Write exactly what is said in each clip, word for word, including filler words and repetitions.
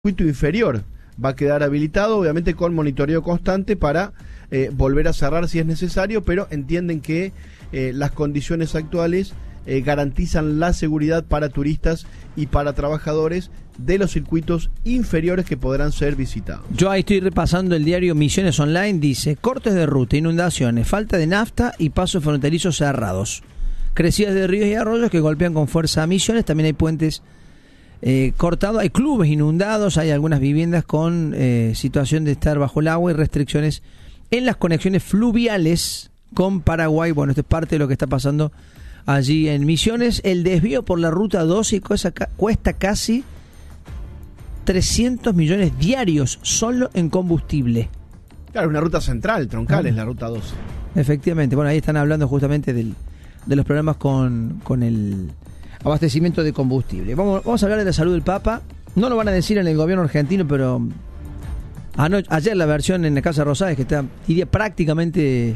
circuito inferior va a quedar habilitado, obviamente con monitoreo constante para eh, volver a cerrar si es necesario, pero entienden que eh, las condiciones actuales eh, garantizan la seguridad para turistas y para trabajadores de los circuitos inferiores que podrán ser visitados. Yo ahí estoy repasando el diario Misiones Online, dice: cortes de ruta, inundaciones, falta de nafta y pasos fronterizos cerrados, crecidas de ríos y arroyos que golpean con fuerza a Misiones. También hay puentes Eh, cortado, hay clubes inundados, hay algunas viviendas con eh, situación de estar bajo el agua y restricciones en las conexiones fluviales con Paraguay. Bueno, esto es parte de lo que está pasando allí en Misiones. El desvío por la ruta doce cuesta, cuesta casi trescientos millones diarios solo en combustible. Claro, una ruta central, troncal, ah. es la ruta doce. Efectivamente, bueno, ahí están hablando justamente del, de los problemas con, con el abastecimiento de combustible. Vamos, vamos a hablar de la salud del Papa. No lo van a decir en el gobierno argentino, pero anoche, ayer la versión en la Casa Rosales, que está, diría, prácticamente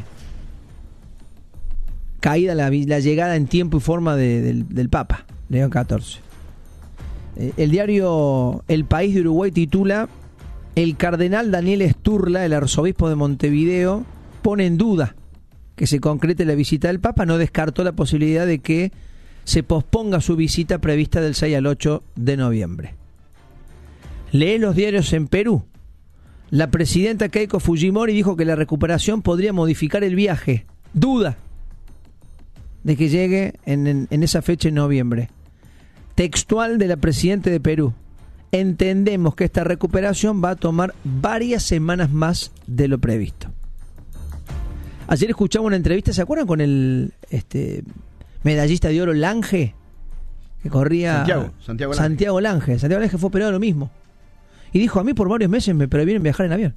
caída la, la llegada en tiempo y forma de, del, del Papa, León catorce. Eh, el diario El País de Uruguay titula: el cardenal Daniel Sturla, el arzobispo de Montevideo, pone en duda que se concrete la visita del Papa. No descartó la posibilidad de que se posponga su visita prevista del seis al ocho de noviembre. Lee los diarios en Perú. La presidenta Keiko Fujimori dijo que la recuperación podría modificar el viaje. Duda de que llegue en, en, en esa fecha en noviembre. Textual de la presidenta de Perú: entendemos que esta recuperación va a tomar varias semanas más de lo previsto. Ayer escuchamos una entrevista, ¿se acuerdan? Con el este medallista de oro Lange, que corría Santiago, Santiago Lange. Santiago Lange. Santiago Lange fue operado lo mismo. Y dijo: a mí por varios meses me prohibieron viajar en avión.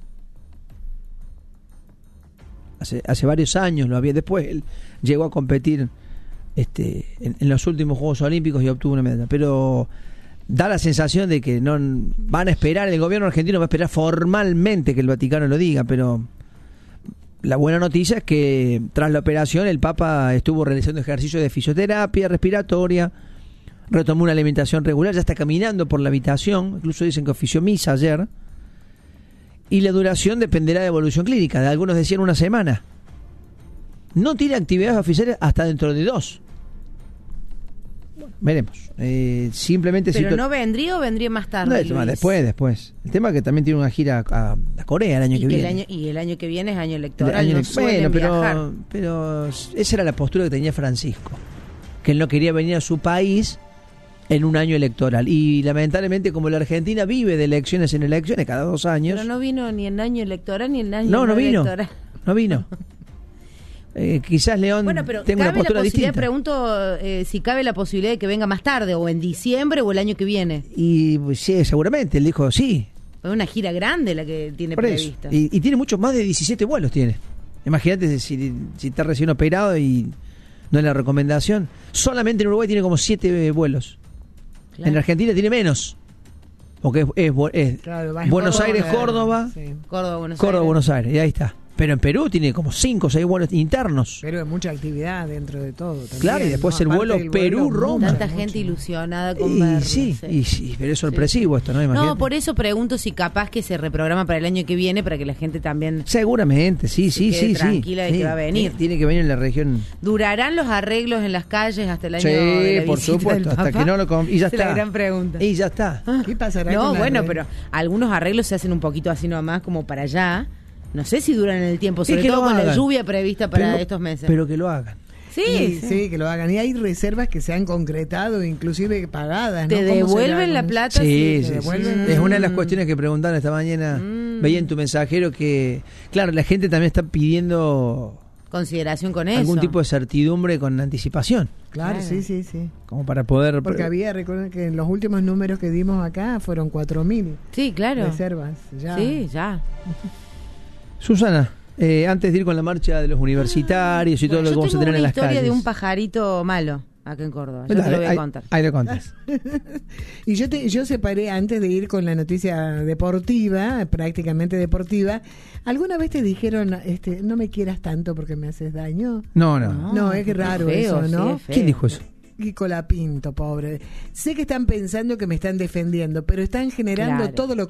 Hace, hace varios años lo había. Después él llegó a competir este, en, en los últimos Juegos Olímpicos y obtuvo una medalla. Pero da la sensación de que no van a esperar, el gobierno argentino va a esperar formalmente que el Vaticano lo diga, pero la buena noticia es que tras la operación el Papa estuvo realizando ejercicios de fisioterapia respiratoria, retomó una alimentación regular, ya está caminando por la habitación, incluso dicen que ofició misa ayer, y la duración dependerá de evolución clínica. De algunos decían una semana. No tiene actividades oficiales hasta dentro de dos. Bueno, veremos. Eh, simplemente ¿Pero situ- no vendría o vendría más tarde? No, después, después. El tema es que también tiene una gira a, a Corea el año y que, que viene. El año, y el año que viene es año electoral. Año no ele- suelen bueno, pero, viajar. pero esa era la postura que tenía Francisco, que él no quería venir a su país en un año electoral. Y lamentablemente, como la Argentina vive de elecciones en elecciones cada dos años. Pero no vino ni en año electoral ni en año no, no vino, electoral. No vino. Eh, quizás León bueno, pero tenga una cabe postura la posibilidad, distinta. Pregunto eh, si cabe la posibilidad de que venga más tarde, o en diciembre o el año que viene. Y pues, sí, seguramente, él dijo sí. Es una gira grande la que tiene Por prevista. eso. Y, y tiene muchos, más de diecisiete vuelos tiene. Imagínate si, si está recién operado y no es la recomendación. Solamente en Uruguay tiene como siete vuelos. Claro. En Argentina tiene menos. Porque es, es, es claro, Buenos Córdoba, Aires, Córdoba, sí. Córdoba, Buenos Córdoba, Aires. Buenos Aires, y ahí está. Pero en Perú tiene como cinco o seis vuelos internos. Pero hay mucha actividad dentro de todo también, claro, y después ¿no? el vuelo Perú-Roma. Tanta gente ilusionada con y, verlo, sí, sí. Y sí, pero es sorpresivo sí. esto, ¿no? Imagínate. No, por eso pregunto si capaz que se reprograma para el año que viene, para que la gente también... Seguramente, sí, sí, sí. tranquila sí, de sí. que va a venir. Tiene que venir en la región. ¿Durarán los arreglos en las calles hasta el año sí, de la por visita supuesto, del hasta Papa? que no lo... Com- y ya Esa está. es la gran pregunta. Y ya está. ¿Qué pasará No, con bueno, red? pero algunos arreglos se hacen un poquito así nomás, como para allá. No sé si duran en el tiempo, sobre todo con hagan. la lluvia prevista para pero, estos meses. Pero que lo hagan. Sí, sí, sí, sí, que lo hagan. Y hay reservas que se han concretado, inclusive pagadas. ¿Te ¿no? devuelven la plata? Sí, sí, sí, sí. Es una de las cuestiones que preguntaron esta mañana. Mm. Veía en tu mensajero que, claro, la gente también está pidiendo consideración con eso. Algún tipo de certidumbre con anticipación. Claro, claro, sí, sí, sí. Como para poder... Porque había, recuerden que en los últimos números que dimos acá fueron cuatro mil. Sí, claro. Reservas, ya. Sí, ya. Susana, eh, antes de ir con la marcha de los universitarios y bueno, todo lo que vamos a tener en las calles. Yo tengo una historia de un pajarito malo acá en Córdoba. Yo te lo voy a contar. Ahí lo contas. Y yo te, yo separé, antes de ir con la noticia deportiva, prácticamente deportiva, ¿alguna vez te dijeron, este, no me quieras tanto porque me haces daño? No, no. No, no es raro feo, eso, ¿no? Sí, ¿Quién dijo eso? y Colapinto, pobre. Sé que están pensando que me están defendiendo, pero están generando Claro. todo lo